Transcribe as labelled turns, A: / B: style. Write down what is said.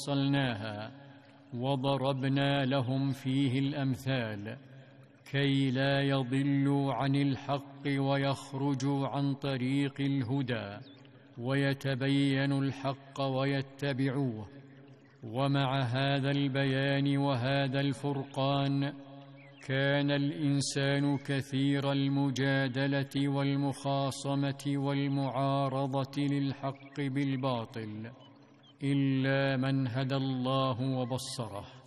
A: فصلناها وضربنا لهم فيه الأمثال كي لا يضلوا عن الحق ويخرجوا عن طريق الهدى ويتبينوا الحق ويتبعوه. ومع هذا البيان وهذا الفرقان كان الإنسان كثير المجادلة والمخاصمة والمعارضة للحق بالباطل إلا من هدى الله وبصره.